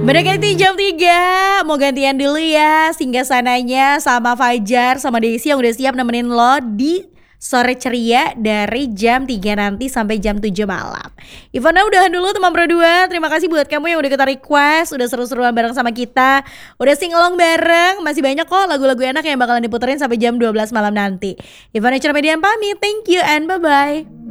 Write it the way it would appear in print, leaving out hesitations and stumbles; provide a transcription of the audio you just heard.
Mendekati jam 3, mau gantian dulu ya singgah sananya sama Fajar sama Desi yang udah siap nemenin lo di sore ceria dari jam 3 nanti sampai jam 7 malam. Ivana udahan dulu teman berdua. Terima kasih buat kamu yang udah kita request, udah seru-seruan bareng sama kita, udah singelong bareng. Masih banyak kok lagu-lagu enak yang bakalan diputerin sampai jam 12 malam nanti. Ivana Cermedian pamit, thank you and bye-bye.